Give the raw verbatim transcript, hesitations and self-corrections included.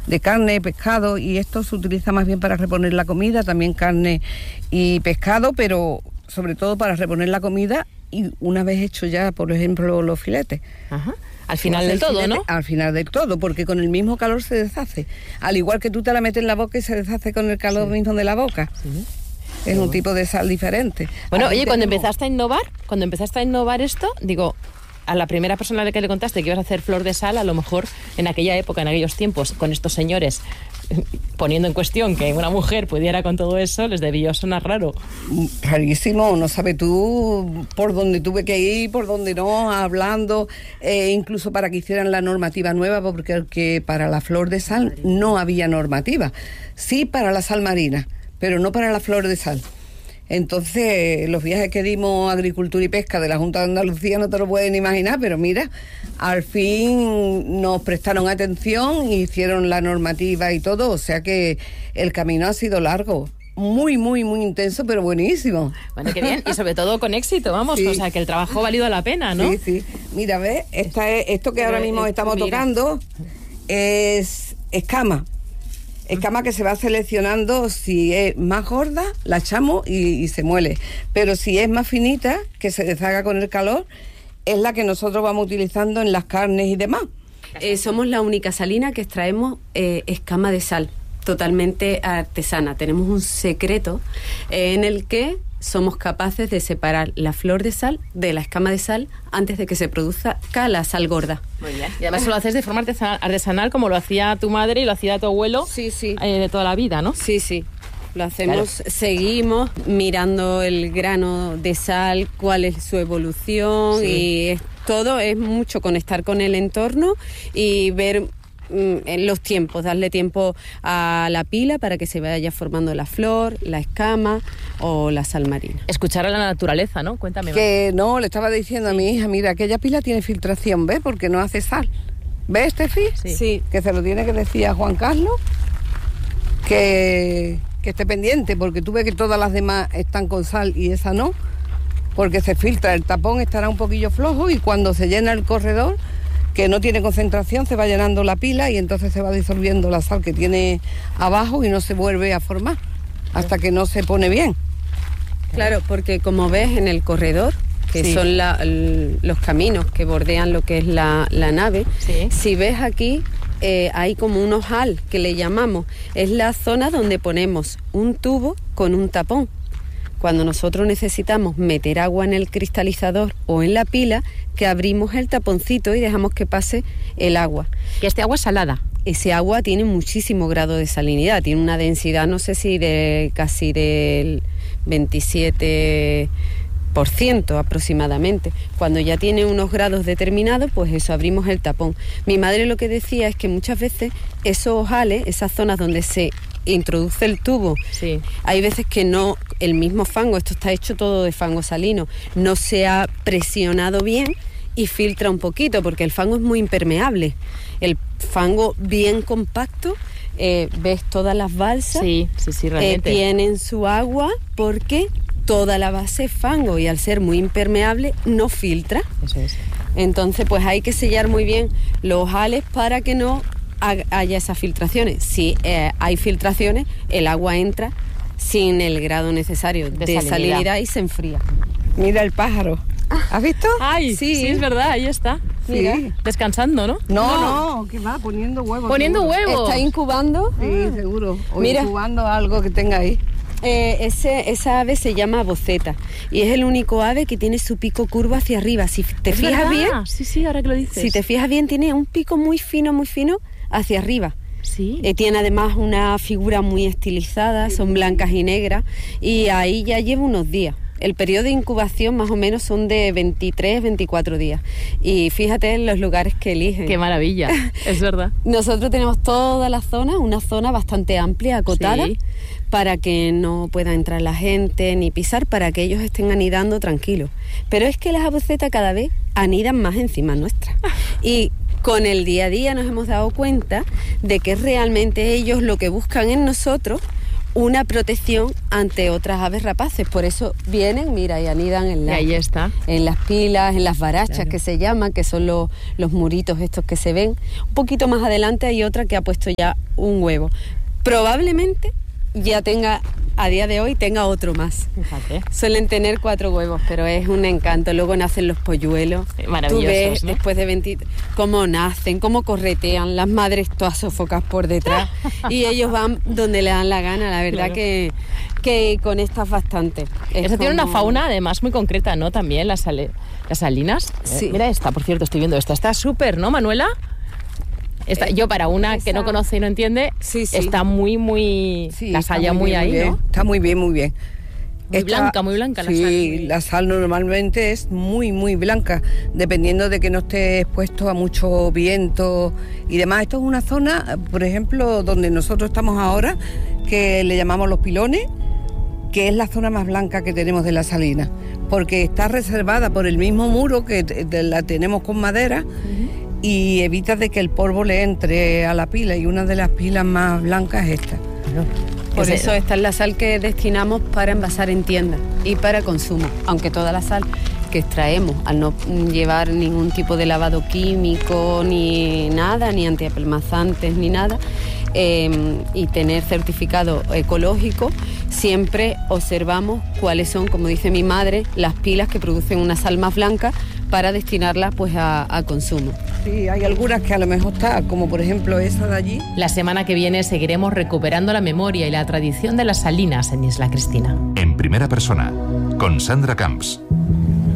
de carne, pescado, y esto se utiliza más bien para reponer la comida, también carne y pescado, pero sobre todo para reponer la comida y una vez hecho ya, por ejemplo, los filetes. Ajá. Al final del todo, filete, ¿no? Al final del todo, porque con el mismo calor se deshace. Al igual que tú te la metes en la boca y se deshace con el calor sí. mismo de la boca. Sí. Es sí. un tipo de sal diferente. Bueno, Aquí oye, cuando tenemos... empezaste a innovar, cuando empezaste a innovar esto, digo, a la primera persona a la que le contaste que ibas a hacer flor de sal, a lo mejor en aquella época, en aquellos tiempos, con estos señores poniendo en cuestión que una mujer pudiera con todo eso, les debió sonar raro. Rarísimo, no sabes tú por dónde tuve que ir, por dónde no, hablando, eh, incluso para que hicieran la normativa nueva, porque que para la flor de sal no había normativa. Sí para la sal marina, pero no para la flor de sal. Entonces, los viajes que dimos a Agricultura y Pesca de la Junta de Andalucía no te lo pueden imaginar, pero mira, al fin nos prestaron atención, hicieron la normativa y todo, o sea que el camino ha sido largo. Muy, muy, muy intenso, pero buenísimo. Bueno, qué bien, y sobre todo con éxito, vamos, sí. O sea, que el trabajo ha valido la pena, ¿no? Sí, sí. Mira, ¿ves? Esta es, esto que ahora mismo estamos Mira. tocando es escama. Escama que se va seleccionando, si es más gorda, la echamos y, y se muele. Pero si es más finita, que se deshaga con el calor, es la que nosotros vamos utilizando en las carnes y demás. Eh, somos la única salina que extraemos eh, escama de sal, totalmente artesana. Tenemos un secreto eh, en el que somos capaces de separar la flor de sal de la escama de sal antes de que se produzca la sal gorda. Muy bien. Y además eso lo haces de forma artesanal, como lo hacía tu madre y lo hacía tu abuelo sí, sí. Eh, de toda la vida, ¿no? Sí, sí. Lo hacemos, claro. Seguimos mirando el grano de sal, cuál es su evolución sí. y es, todo es mucho conectar con el entorno y ver en los tiempos, darle tiempo a la pila para que se vaya formando la flor, la escama o la sal marina. Escuchar a la naturaleza, ¿no? Cuéntame. Que no, le estaba diciendo a mi hija, mira, aquella pila tiene filtración, ¿ves? Porque no hace sal. ¿Ves, Tefi? Sí. sí. Que se lo tiene que decir a Juan Carlos, que, que esté pendiente, porque tú ves que todas las demás están con sal y esa no, porque se filtra, el tapón estará un poquillo flojo y cuando se llena el corredor, que no tiene concentración, se va llenando la pila y entonces se va disolviendo la sal que tiene abajo y no se vuelve a formar hasta que no se pone bien. Claro, porque como ves en el corredor, que sí. son la, el, los caminos que bordean lo que es la, la nave, sí. si ves aquí eh, hay como un ojal que le llamamos, es la zona donde ponemos un tubo con un tapón. Cuando nosotros necesitamos meter agua en el cristalizador o en la pila, que abrimos el taponcito y dejamos que pase el agua. Que este agua es salada. Ese agua tiene muchísimo grado de salinidad, tiene una densidad, no sé si de casi del veintisiete por ciento aproximadamente. Cuando ya tiene unos grados determinados, pues eso, abrimos el tapón. Mi madre lo que decía es que muchas veces esos ojales, esas zonas donde se introduce el tubo, sí. hay veces que no, el mismo fango, esto está hecho todo de fango salino, no se ha presionado bien y filtra un poquito, porque el fango es muy impermeable. El fango bien compacto, eh, ves todas las balsas, sí, sí, sí, realmente. Eh, tienen su agua porque toda la base es fango y al ser muy impermeable no filtra. Eso es. Entonces pues hay que sellar muy bien los ojales para que no haya esas filtraciones. Si eh, hay filtraciones, el agua entra sin el grado necesario de, de salinidad. salinidad y se enfría. Mira el pájaro. ¿Has visto? Ay, sí, sí, es verdad, ahí está. Mira, sí. Descansando, ¿no? No, no, no, que va poniendo huevos. Poniendo huevos. Está incubando. Sí, ah. seguro. O Mira, incubando algo que tenga ahí. Eh, ese, esa ave se llama boceta y es el único ave que tiene su pico curvo hacia arriba. Si te ¿Es fijas verdad? bien, sí, sí, ahora que lo dices. Si te fijas bien, tiene un pico muy fino, muy fino hacia arriba. Sí. Eh, tiene además una figura muy estilizada, son blancas y negras y ahí ya lleva unos días. El periodo de incubación más o menos son de veintitrés, veinticuatro días. Y fíjate en los lugares que eligen. ¡Qué maravilla! Es verdad. Nosotros tenemos toda la zona, una zona bastante amplia, acotada, sí. para que no pueda entrar la gente ni pisar, para que ellos estén anidando tranquilos. Pero es que las abucetas cada vez anidan más encima nuestra. Y con el día a día nos hemos dado cuenta de que realmente ellos lo que buscan en nosotros, una protección ante otras aves rapaces. Por eso vienen, mira, y anidan en, la, y ahí está. en las pilas, en las barachas, claro, que se llaman, que son los, los muritos estos que se ven. Un poquito más adelante hay otra que ha puesto ya un huevo. Probablemente ya tenga, a día de hoy, tenga otro más. Fíjate. Suelen tener cuatro huevos, pero es un encanto. Luego nacen los polluelos. Maravillosos, Tú ves, ¿no? después de veinte, cómo nacen, cómo corretean, las madres todas sofocadas por detrás. Y ellos van donde le dan la gana. La verdad, claro, que, que conectas bastante. Es Esta como... tiene una fauna, además, muy concreta, ¿no? También las, sale, las salinas. Sí. Eh, mira esta, por cierto, estoy viendo esta. Está súper, ¿no, Manuela? Está, yo para una Esa... que no conoce y no entiende, sí, sí. está muy, muy... Sí, la sal ya muy, muy ahí, bien. ¿no? Está muy bien, muy bien. Muy Esta, blanca, muy blanca la sí, sal. Sí, la sal normalmente es muy, muy blanca, dependiendo de que no esté expuesto a mucho viento y demás. Esto es una zona, por ejemplo, donde nosotros estamos ahora, que le llamamos Los Pilones, que es la zona más blanca que tenemos de la salina, porque está reservada por el mismo muro que te, la tenemos con madera, uh-huh, y evita de que el polvo le entre a la pila, y una de las pilas más blancas es esta. Por eso esta es la sal que destinamos para envasar en tiendas y para consumo, aunque toda la sal que extraemos, al no llevar ningún tipo de lavado químico ni nada, ni antiapelmazantes ni nada, eh, y tener certificado ecológico, siempre observamos cuáles son, como dice mi madre, las pilas que producen una sal más blanca para destinarla pues a, a consumo. Sí, hay algunas que a lo mejor está, como por ejemplo esa de allí. La semana que viene seguiremos recuperando la memoria y la tradición de las salinas en Isla Cristina. En primera persona, con Sandra Camps.